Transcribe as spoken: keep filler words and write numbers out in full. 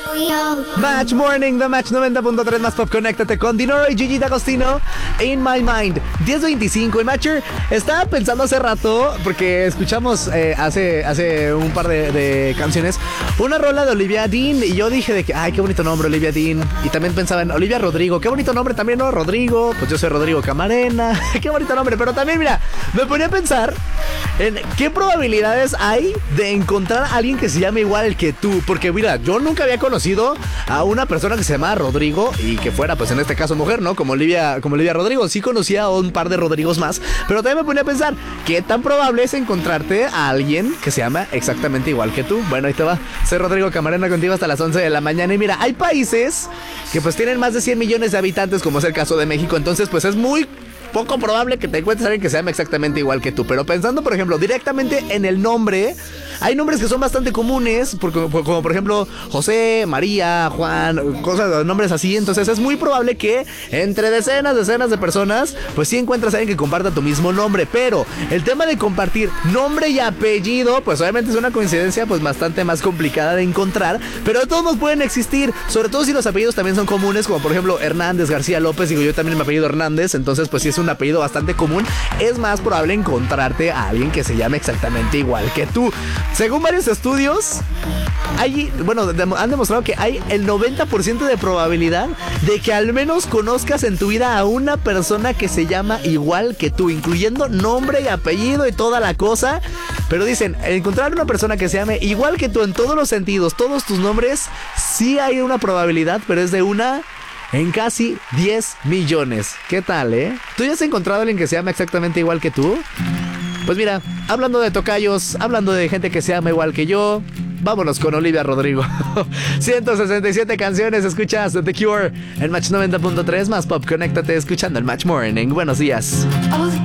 Match Morning, The Match noventa punto tres más pop. Conéctate con Dinoro y Gigi D'Agostino, In My Mind. diez veinticinco. Y Matcher, estaba pensando hace rato, porque escuchamos eh, hace, hace un par de, de canciones, una rola de Olivia Dean. Y yo dije de que, ay, qué bonito nombre, Olivia Dean. Y también pensaba en Olivia Rodrigo. Qué bonito nombre también, ¿no? Rodrigo. Pues yo soy Rodrigo Camarena. Qué bonito nombre. Pero también, mira, me ponía a pensar en qué probabilidades hay de encontrar a alguien que se llame igual que tú. Porque mira, yo nunca había conocido a una persona que se llamaba Rodrigo y que fuera, pues en este caso mujer, ¿no? Como Olivia, como Olivia Rodrigo. Sí conocía a un par de Rodrigos más, pero también me ponía a pensar, ¿qué tan probable es encontrarte a alguien que se llama exactamente igual que tú? Bueno, ahí te va. Soy Rodrigo Camarena contigo hasta las once de la mañana. Y mira, hay países que pues tienen más de cien millones de habitantes, como es el caso de México. Entonces pues es muy poco probable que te encuentres a alguien que se llame exactamente igual que tú. Pero pensando, por ejemplo, directamente en el nombre, hay nombres que son bastante comunes, porque, como por ejemplo José, María, Juan, cosas, nombres así. Entonces es muy probable que entre decenas, decenas de personas, pues sí encuentras a alguien que comparta tu mismo nombre. Pero el tema de compartir nombre y apellido, pues obviamente es una coincidencia pues bastante más complicada de encontrar, pero de todos modos pueden existir, sobre todo si los apellidos también son comunes, como por ejemplo Hernández, García, López. Digo, yo también me apellido Hernández, entonces pues sí es un apellido bastante común. Es más probable encontrarte a alguien que se llame exactamente igual que tú. Según varios estudios, hay, bueno, de, han demostrado que hay el noventa por ciento de probabilidad de que al menos conozcas en tu vida a una persona que se llama igual que tú, incluyendo nombre y apellido y toda la cosa. Pero dicen, encontrar una persona que se llame igual que tú en todos los sentidos, todos tus nombres, sí hay una probabilidad, pero es de una en casi diez millones. ¿Qué tal, eh? ¿Tú ya has encontrado a alguien que se llama exactamente igual que tú? Pues mira, hablando de tocayos, hablando de gente que se llama igual que yo, vámonos con Olivia Rodrigo. ciento sesenta y siete canciones, escuchas The Cure en Match noventa punto tres más pop. Conéctate escuchando el Match Morning. Buenos días. All the